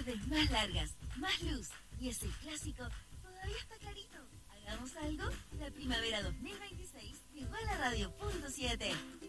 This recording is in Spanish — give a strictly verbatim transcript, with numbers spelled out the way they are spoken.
tardes más largas, más luz y ese clásico todavía está clarito. ¿Hagamos algo? La primavera dos mil veintiséis llegó a la radio punto siete.